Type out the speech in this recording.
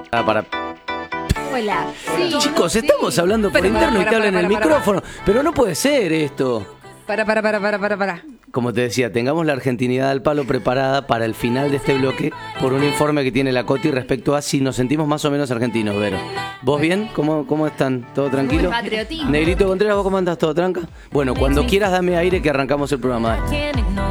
Para. Hola. Sí. Chicos, estamos hablando por interno y te hablan en el micrófono. Pero no puede ser esto. Para. Como te decía, tengamos la argentinidad al palo preparada para el final de este bloque por un informe que tiene la Coti respecto a si nos sentimos más o menos argentinos, Vero. ¿Vos bien? ¿Cómo están? ¿Todo tranquilo? Patriotismo. Negrito Contreras, ¿vos cómo andás? ¿Todo tranca? Bueno, cuando quieras dame aire que arrancamos el programa.